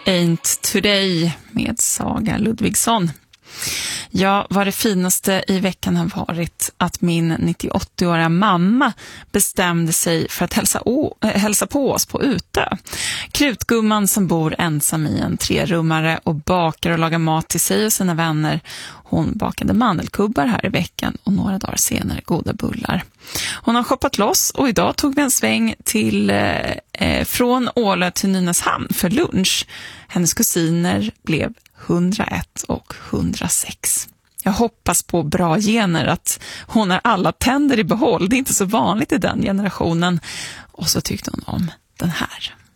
Ain't Today med Saga Ludvigsson. Ja, vad det finaste i veckan har varit att min 98-åriga mamma bestämde sig för att hälsa på oss på Utö. Krutgumman som bor ensam i en 3-rummare och bakar och lagar mat till sig och sina vänner. Hon bakade mandelkubbar här i veckan och några dagar senare goda bullar. Hon har shoppat loss och idag tog vi en sväng från Ålö till Nynäshamn för lunch. Hennes kusiner blev 101 och 106. Jag hoppas på bra gener, att hon har alla tänder i behåll. Det är inte så vanligt i den generationen. Och så tyckte hon om den här.